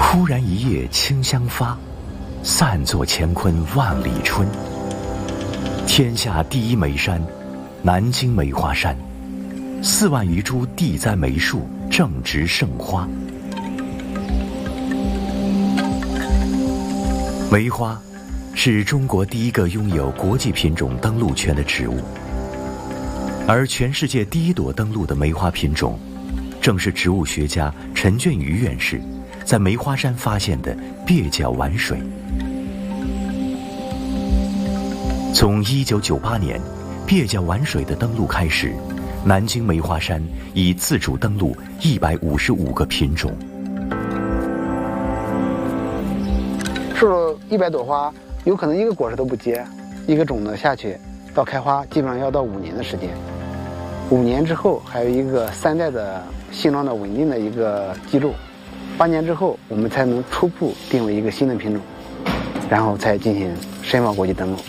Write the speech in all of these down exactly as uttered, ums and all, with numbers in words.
忽然一夜清香发，散作乾坤万里春。天下第一梅山，南京梅花山，四万余株地栽梅树正值盛花。梅花是中国第一个拥有国际品种登录权的植物，而全世界第一朵登录的梅花品种，正是植物学家陈俊瑜院士在梅花山发现的蹩脚晚水。从一九九八年蹩脚晚水的登陆开始，南京梅花山已自主登陆一百五十五个品种。 树了一百朵花，有可能一个果实都不结，一个种子下去到开花，基本上要到五年的时间。五年之后，还有一个三代的性状的稳定的一个记录。八年之后，我们才能初步定为一个新的品种，然后才进行申报国际登录。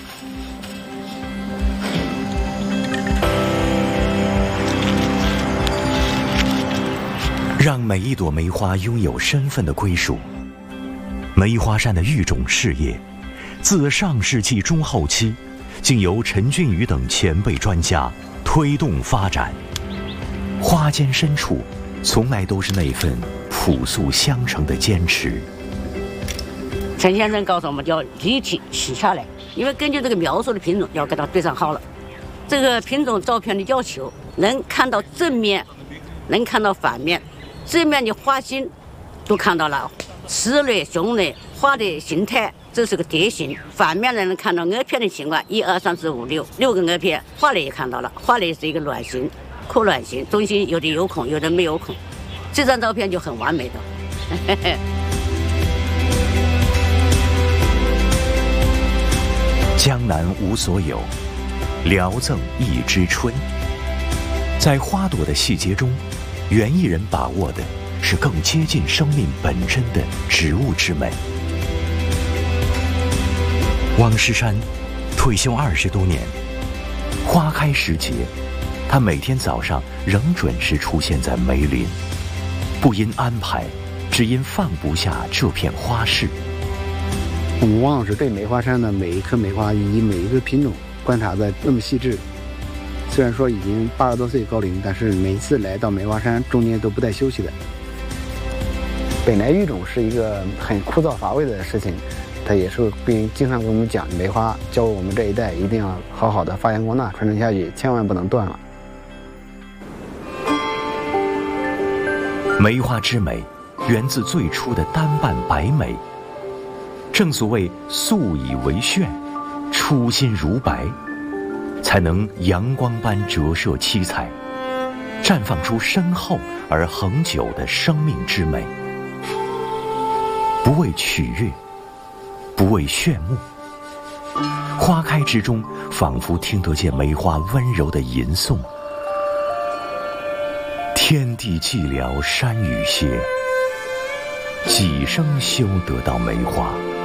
让每一朵梅花拥有身份的归属。梅花山的育种事业，自上世纪中后期，竟由陈俊瑜等前辈专家推动发展。花间深处，从来都是那份朴素相承的坚持。 陈先生告诉我们，要立体写下来，因为根据这个描述的品种要给它对上号了。这个品种照片的要求，能看到正面，能看到反面。正面的花心都看到了，雌蕊、雄蕊、花的形态，这是个蝶形。反面能看到萼片的情况，一二三四五六，六个萼片。花蕾也看到了，花蕾是一个卵形，扩卵形，中心有的有孔，有的没有孔。这张照片就很完美的。 江南无所有，聊赠一枝春。在花朵的细节中，园艺人把握的是更接近生命本真的植物之美。汪诗山退休二十多年，花开时节，他每天早上仍准时出现在梅林，不因安排，只因放不下这片花市。 我们汪老师对梅花山的每一棵梅花以及每一个品种观察的那么细致。虽然说已经八十多岁高龄，但是每次来到梅花山，中间都不带休息的。本来育种是一个很枯燥乏味的事情，他也是并经常跟我们讲，梅花教我们这一代一定要好好的发扬光大，传承下去，千万不能断了。 梅花之美，源自最初的单瓣白梅。正所谓素以为炫，初心如白，才能阳光般折射七彩，绽放出深厚而恒久的生命之美。不为取悦，不为炫目，花开之中，仿佛听得见梅花温柔的吟诵。天地寂寥山雨歇，几生休得到梅花。